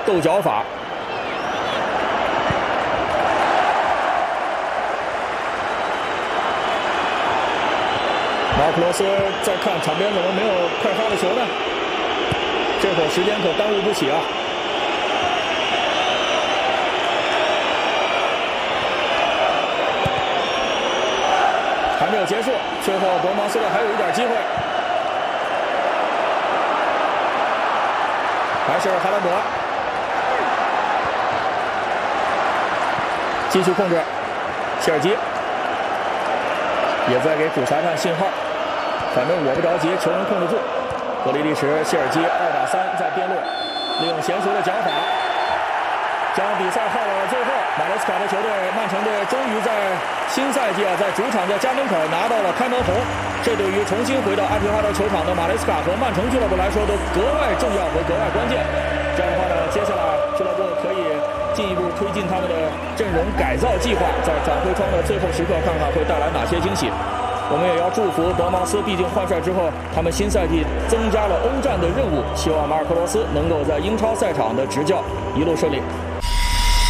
斗脚法。马尔科罗斯在看场边怎么没有快发的球呢？这会儿时间可耽误不起啊！还没有结束，最后博茅斯队还有一点机会，还是哈兰德继续控制，谢尔基也在给主裁判信号，反正我不着急，球能控制住。格里利什、谢尔基2打3在边路，利用娴熟的脚法，将比赛耗到了最后。马雷斯卡的球队曼城队终于在新赛季在主场在家门口拿到了开门红，这对于重新回到安提哈德球场的马雷斯卡和曼城俱乐部来说都格外重要和格外关键。这样的话呢，接下来俱乐部可以进一步推进他们的阵容改造计划，在转会窗的最后时刻看看会带来哪些惊喜。我们也要祝福博茅斯，毕竟换帅之后，他们新赛季增加了欧战的任务，希望马尔科罗斯能够在英超赛场的执教一路顺利。